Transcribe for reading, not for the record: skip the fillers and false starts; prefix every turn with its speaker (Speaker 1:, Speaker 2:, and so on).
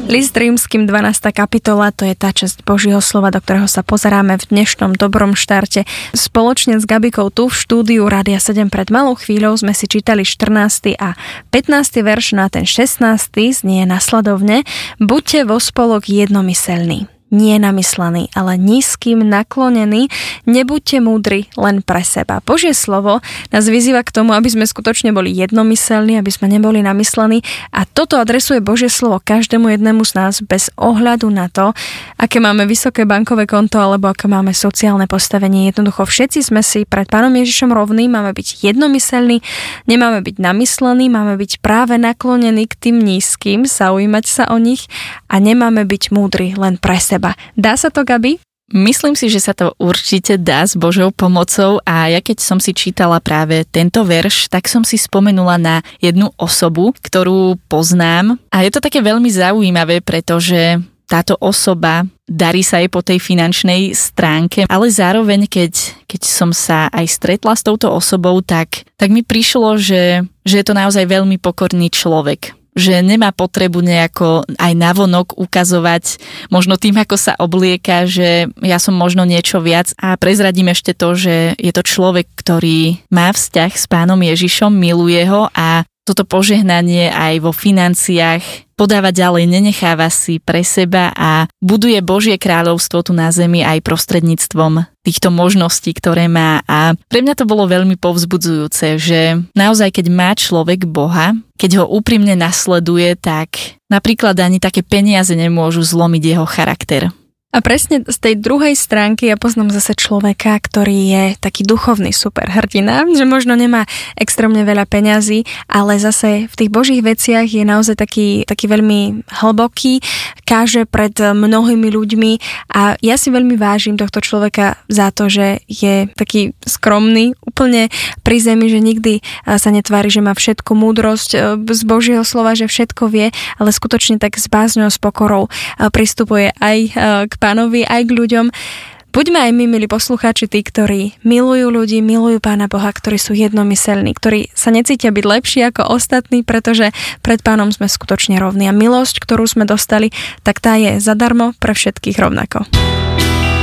Speaker 1: List Rímskym 12. kapitola, to je tá časť Božieho slova, do ktorého sa pozeráme v dnešnom dobrom štarte. Spoločne s Gabikou tu v štúdiu Rádia 7 pred malou chvíľou sme si čítali 14. a 15. verš, no a ten 16. znie nasledovne: Buďte vo spolok jednomyselní, nie namyslený, ale nízkym, naklonený, nebuďte múdri len pre seba. Božie slovo nás vyzýva k tomu, aby sme skutočne boli jednomyselní, aby sme neboli namyslení, a toto adresuje Božie slovo každému jednému z nás bez ohľadu na to, aké máme vysoké bankové konto alebo aké máme sociálne postavenie. Jednoducho všetci sme si pred Pánom Ježišom rovní, máme byť jednomyselní, nemáme byť namyslení, máme byť práve naklonení k tým nízkym, zaujímať sa o nich a nemáme byť múdri len pre seba. Dá sa to, Gabi?
Speaker 2: Myslím si, že sa to určite dá s Božou pomocou, a ja keď som si čítala práve tento verš, tak som si spomenula na jednu osobu, ktorú poznám, a je to také veľmi zaujímavé, pretože táto osoba, darí sa jej po tej finančnej stránke, ale zároveň, keď som sa aj stretla s touto osobou, tak mi prišlo, že je to naozaj veľmi pokorný človek. Že nemá potrebu nejako aj navonok ukazovať, možno tým, ako sa oblieka, že ja som možno niečo viac. A prezradím ešte to, že je to človek, ktorý má vzťah s Pánom Ježišom, miluje ho, a toto požehnanie aj vo financiách podáva ďalej, nenecháva si pre seba a buduje Božie kráľovstvo tu na zemi aj prostredníctvom týchto možností, ktoré má. A pre mňa to bolo veľmi povzbudzujúce, že naozaj, keď má človek Boha, keď ho úprimne nasleduje, tak napríklad ani také peniaze nemôžu zlomiť jeho charakter.
Speaker 1: A presne z tej druhej stránky ja poznám zase človeka, ktorý je taký duchovný superhrdina, že možno nemá extrémne veľa peňazí, ale zase v tých Božích veciach je naozaj taký veľmi hlboký, káže pred mnohými ľuďmi, a ja si veľmi vážim tohto človeka za to, že je taký skromný, úplne pri zemi, že nikdy sa netvári, že má všetku múdrosť z Božieho slova, že všetko vie, ale skutočne tak s bázňou, s pokorou pristupuje aj k Pánovi, aj k ľuďom. Buďme aj my, milí poslucháči, tí, ktorí milujú ľudí, milujú Pána Boha, ktorí sú jednomyselní, ktorí sa necítia byť lepší ako ostatní, pretože pred Pánom sme skutočne rovní. A milosť, ktorú sme dostali, tak tá je zadarmo pre všetkých rovnako.